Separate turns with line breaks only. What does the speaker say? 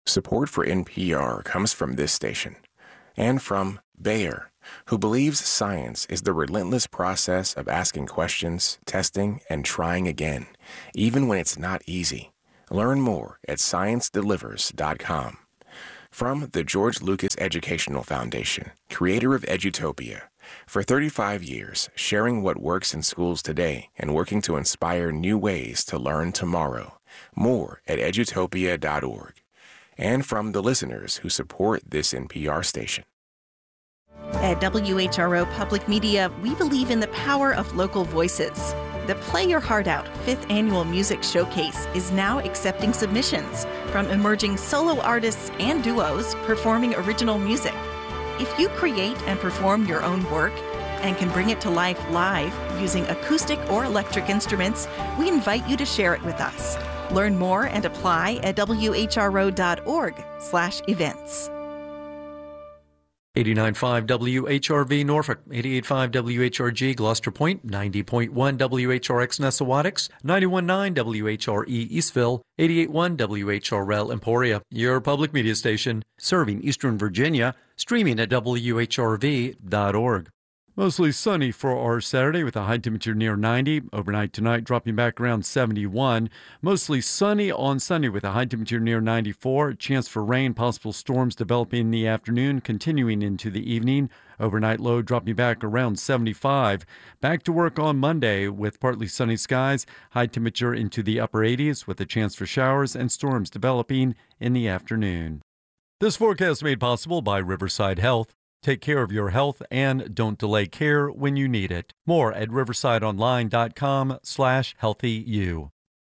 Support for NPR comes from this station and from Bayer, who believes science is the relentless process of asking questions, testing, and trying again, even when it's not easy. Learn more at ScienceDelivers.com. From the George Lucas Educational Foundation, creator of Edutopia, for 35 years, sharing what works in schools today and working to inspire new ways to learn tomorrow. More at edutopia.org. And from the listeners who support this NPR station.
At WHRO Public Media, we believe in the power of local voices. The Play Your Heart Out 5th Annual Music Showcase is now accepting submissions from emerging solo artists and duos performing original music. If you create and perform your own work and can bring it to life live using acoustic or electric instruments, we invite you to share it with us. Learn more and apply at whro.org/events.
89.5 WHRV Norfolk, 88.5 WHRG Gloucester Point, 90.1 WHRX Nessawadox, 91.9 WHRE Eastville, 88.1 WHRL Emporia, your public media station, serving Eastern Virginia, streaming at WHRV.org. Mostly sunny for our Saturday with a high temperature near 90. Overnight tonight dropping back around 71. Mostly sunny on Sunday with a high temperature near 94. Chance for rain, possible storms developing in the afternoon, continuing into the evening. Overnight low dropping back around 75. Back to work on Monday with partly sunny skies. High temperature into the upper 80s with a chance for showers and storms developing in the afternoon. This forecast made possible by Riverside Health. Take care of your health and don't delay care when you need it. More at riversideonline.com/healthyu.